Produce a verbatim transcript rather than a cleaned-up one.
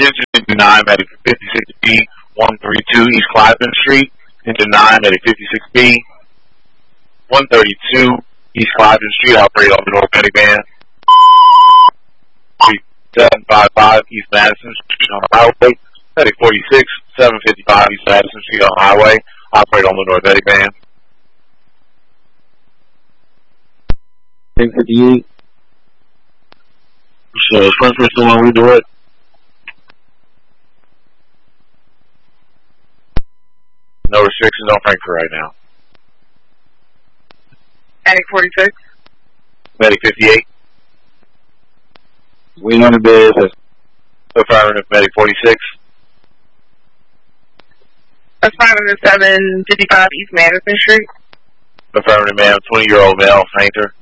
Engine nine, medic fifty-six B, one thirty-two East Clifton Street. Engine nine, medic fifty-six B, one thirty-two East Clifton Street, operate on the North Medic Band. seven fifty-five East Madison Street on the highway. Medic forty-six, seven fifty-five East Madison Street on the highway, operate on the North Medic Band. ten fifty-eight. So, Spencer, still want to redo it? No restrictions on Frankfurt right now. Medic forty-six. Medic fifty-eight. Waiting on the bid. Affirmative, Medic forty-six. That's five oh seven fifty-five East Madison Street. Affirmative, ma'am. twenty-year-old male, fainter.